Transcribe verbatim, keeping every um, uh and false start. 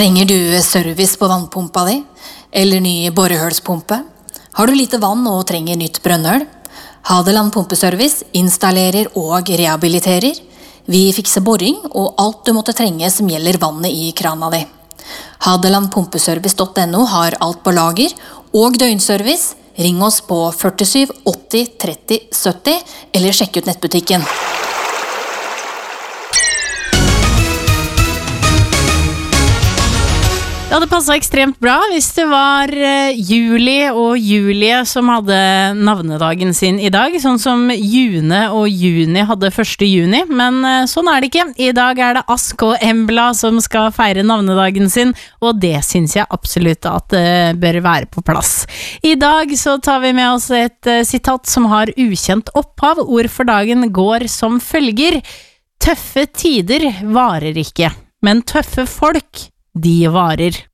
Trenger du service på vannpumpa di? Eller ny borehølspumpe? Har du lite vann og trenger nytt brønnøl? Hadeland Pumpeservice installerer og rehabiliterer. Vi fikser boring og alt du måtte trenge som gjelder vannet i krana di. Hadeland Pumpeservice punktum no har alt på lager og døgnservice. Ring oss på førtisju åtti tretti sytti eller sjekk ut nettbutikken. Ja, det passet ekstremt bra hvis det var Julie og Julie som hadde navnedagen sin i dag, sånn som June og Juni hadde første juni, men sånn er det ikke. I dag er det Ask og Embla som skal feire navnedagen sin, og det synes jeg absolutt at det bør være på plass. I dag så tar vi med oss et sitat som har ukjent opphav. Ord for dagen går som følger: Tøffe tider varer ikke, men tøffe folk, de varer.